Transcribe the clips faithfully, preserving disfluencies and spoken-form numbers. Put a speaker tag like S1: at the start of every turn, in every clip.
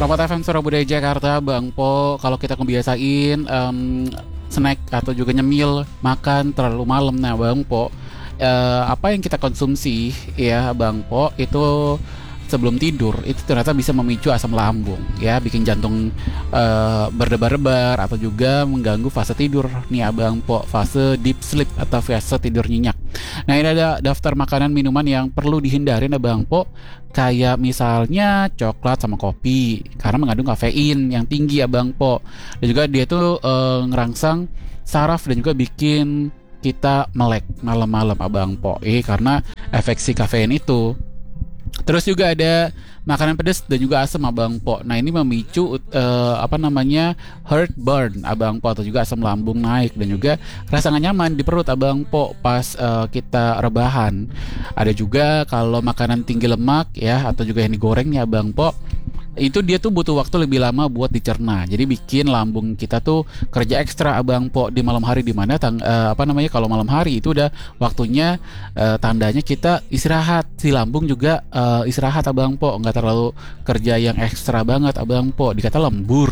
S1: Promote F M Surabaya Jakarta, Bang Po. Kalau kita kebiasain um, snack atau juga nyemil makan terlalu malam, nah Bang Po, uh, apa yang kita konsumsi ya Bang Po itu sebelum tidur itu ternyata bisa memicu asam lambung ya, bikin jantung uh, berdebar-debar atau juga mengganggu fase tidur nih Abang Po, fase deep sleep atau fase tidur nyenyak. Nah, ini ada daftar makanan minuman yang perlu dihindarin Abang Po, kayak misalnya coklat sama kopi karena mengandung kafein yang tinggi Abang Po, dan juga dia tuh uh, ngerangsang saraf dan juga bikin kita melek malam-malam Abang Po, eh karena efek si kafein itu. Terus juga ada makanan pedas dan juga asam Abang Po. Nah, ini memicu uh, apa namanya heartburn Abang Po, atau juga asam lambung naik dan juga rasa gak nyaman di perut Abang Po pas uh, kita rebahan. Ada juga kalau makanan tinggi lemak ya atau juga yang digoreng ya Abang Po, itu dia tuh butuh waktu lebih lama buat dicerna. Jadi bikin lambung kita tuh kerja ekstra Abang Po di malam hari, di mana tang- uh, apa namanya kalau malam hari itu udah waktunya uh, tandanya kita istirahat. Si lambung juga uh, istirahat Abang Po, nggak terlalu kerja yang ekstra banget Abang Po, dikata lembur.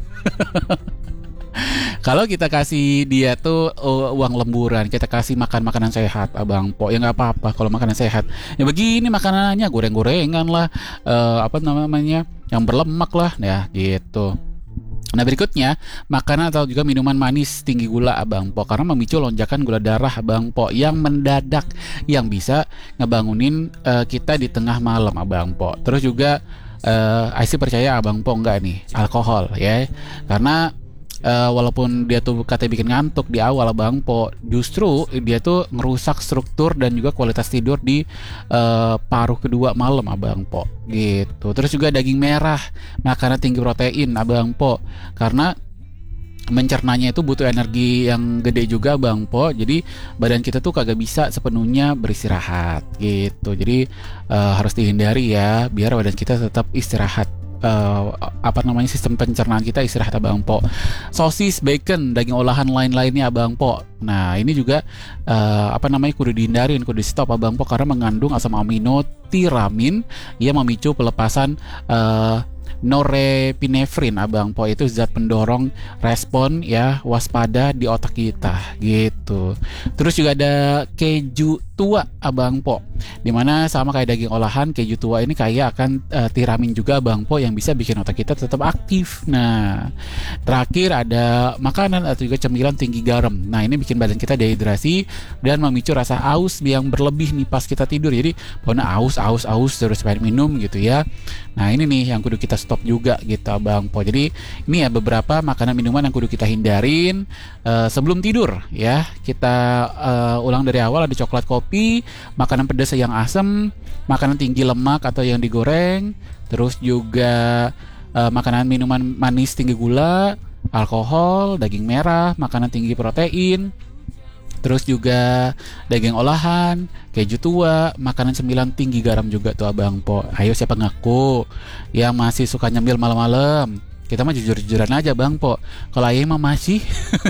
S1: Kalau kita kasih dia tuh uh, uang lemburan, kita kasih makan makanan sehat Abang Po, ya nggak apa-apa kalau makanan sehat. Ya begini makanannya goreng-gorengan lah, uh, apa namanya yang berlemak lah, ya gitu. Nah, berikutnya makanan atau juga minuman manis tinggi gula Abang Po, karena memicu lonjakan gula darah Abang Po yang mendadak, yang bisa ngebangunin uh, kita di tengah malam Abang Po. Terus juga uh, I C percaya Abang Po enggak nih alkohol ya, karena Uh, walaupun dia tuh katanya bikin ngantuk di awal Bang Po, justru dia tuh ngerusak struktur dan juga kualitas tidur di uh, paruh kedua malam Abang Po gitu. Terus juga daging merah, makanan tinggi protein Abang Po, karena mencernanya itu butuh energi yang gede juga Bang Po. Jadi badan kita tuh kagak bisa sepenuhnya beristirahat gitu. Jadi uh, harus dihindari ya, biar badan kita tetap istirahat. Uh, apa namanya sistem pencernaan kita istirahat Abang Po. Sosis, bacon, daging olahan lain-lainnya Abang Po. Nah, ini juga uh, apa namanya kudu dihindarin, kudu di stop Abang Po, karena mengandung asam amino tiramin yang memicu pelepasan uh, norepinefrin Abang Po, itu zat pendorong respon ya waspada di otak kita gitu. Terus juga ada keju tua Abang Po, dimana sama kayak daging olahan, keju tua ini kaya akan uh, tiramin juga Abang Po yang bisa bikin otak kita tetap aktif. Nah, terakhir ada makanan atau juga cemilan tinggi garam. Nah, ini bikin badan kita dehidrasi dan memicu rasa aus yang berlebih nih pas kita tidur. Jadi pokoknya aus aus aus terus pengen minum gitu ya. Nah, ini nih yang kudu kita stop juga gitu Abang Po. Jadi ini ya beberapa makanan minuman yang kudu kita hindarin uh, sebelum tidur ya. Kita uh, ulang dari awal. Ada coklat, kopi, makanan pedas yang asam, makanan tinggi lemak atau yang digoreng, terus juga uh, makanan minuman manis tinggi gula, alkohol, daging merah, makanan tinggi protein, terus juga daging olahan, keju tua, makanan cemilan tinggi garam juga tuh Abang Po. Ayo siapa ngaku yang masih suka nyemil malam-malam? Kita mah jujur-jujuran aja Bang Po. Kalau ayah mah masih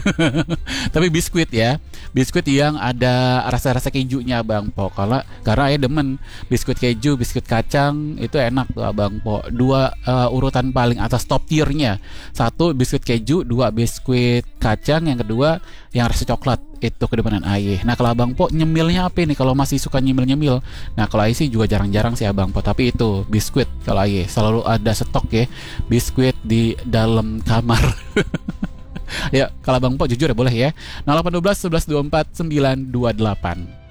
S1: tapi biskuit ya, biskuit yang ada rasa-rasa kejunya Bang Po. Kalau karena ayah demen biskuit keju, biskuit kacang, itu enak tuh Bang Po. Dua uh, urutan paling atas top tiernya, satu biskuit keju, dua biskuit kacang, yang kedua yang rasa coklat, itu kedepanan ayah. Nah, kalau Abang Po nyemilnya apa nih kalau masih suka nyemil-nyemil? Nah, kalau ayah sih juga jarang-jarang sih Abang Po, tapi itu biskuit kalau ayah selalu ada stok ya biskuit di dalam kamar. Ya, kalau Abang Po jujur ya boleh ya. nol delapan satu dua satu satu dua empat sembilan dua delapan.